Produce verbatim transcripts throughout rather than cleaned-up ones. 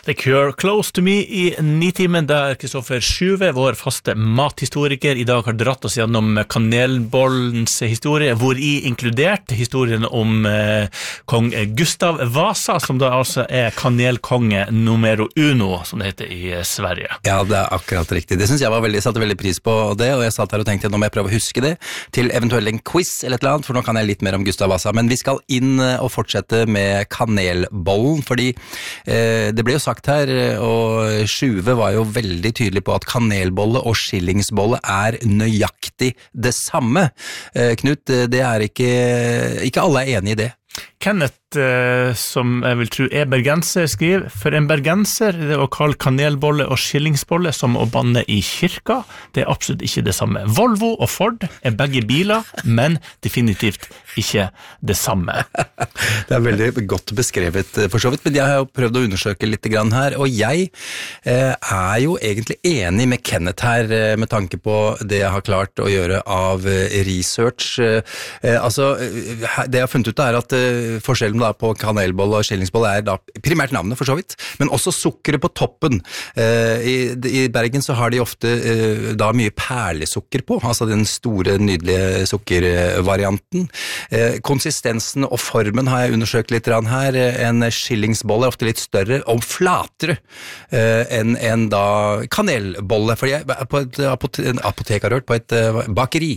The Cure, Close to Me i Nitimen, der Kristoffer Sjuve, vår faste mathistoriker, i dag har dratt oss gjennom kanelbollens historie, hvor i inkludert historien om eh, kong Gustav Vasa, som da altså er kanelkonge numero uno, som det heter i Sverige. Ja, det er akkurat riktig. Det synes jeg var veldig, satte veldig pris på det, og jeg satt her og tenkte, nå må jeg prøve å huske det, til eventuelt en quiz eller et eller annet, for nå kan jeg litt mer om Gustav Vasa, men vi skal inn og fortsette med kanelbollen, fordi eh, det ble jo sagt her, og Sjuve var jo veldig tydelig på at kanelbolle og skillingsbolle er nøyaktig det samme. Knut, det er ikke, ikke alle er enige i det. Kenneth, eh, som jeg vil tro er bergenser, skriver, for en bergenser det å kalle kanelbolle og skillingsbolle som å banne i kirka, det er absolutt ikke det samme. Volvo og Ford er begge biler, men definitivt ikke det samme. Det er veldig godt beskrevet for så vidt, men jeg har jo prøvd å undersøke litt grann her, og jeg eh, er jo egentlig enig med Kenneth her, eh, med tanke på det jeg har klart å gjøre av eh, research. Eh, altså, det jeg har funnet ut er at eh, forskjellen da på kanelbolle og skillingsbolle er da primært navnet for så vidt, men også sukkeret på toppen. Eh, i, I Bergen så har de ofte eh, da mye perlesukker på, altså den store, nydelige sukkervarianten. Eh, konsistensen og formen har jeg undersøkt litt her. En skillingsbolle er ofte litt større og flatere eh, enn en da kanelbolle, for jeg er på et apote en apotek har hørt, på et uh, bakeri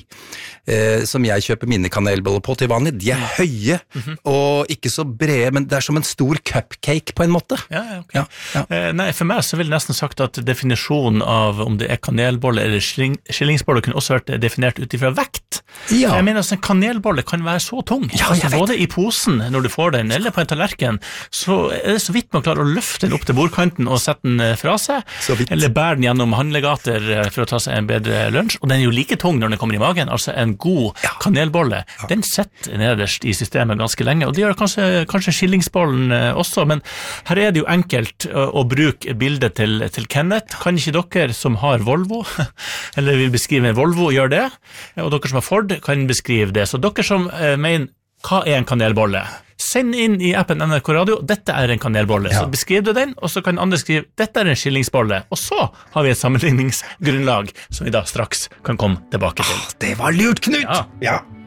eh, som jeg kjøper mine kanelboller på til vanlig. De er høye, mm-hmm. og ikke så brede, men det er som en stor cupcake på en måte. Ja, ok. Ja, ja. Eh, nei, for meg så vil jeg nesten sagt at definisjonen av om det er kanelbolle eller skilling, skillingsbolle kunne også vært definert ut ifra vekt. Ja. Jeg mener at en kanelbolle kan være så tung, ja, altså, både i posen når du får den, eller på en tallerken, så er det så vidt man klarer å løfte den opp til bordkanten og sette den fra seg, eller bære den gjennom handlegater for å ta seg en bedre lunsj, og den er jo like tung når den kommer i magen, altså en god ja. kanelbolle, ja. den setter nederst i systemet ganske lenge, og det gjør kanskje, kanskje skillingsbollen også, men her er det jo enkelt å, å bruke bildet til, til Kenneth. Kan ikke dere som har Volvo, eller vil beskrive Volvo, gjør det, og dere som har Ford kan beskrive det, så dere som eh, mener, hva er en kanelbolle? Send inn i appen N R K Radio, dette er en kanelbolle, ja. så beskriv du den, og så kan andre skrive, dette er en skillingsbolle, og så har vi et sammenligningsgrunnlag, som vi da straks kan komme tilbake til. Ah, det var lurt, Knut! Ja. Ja.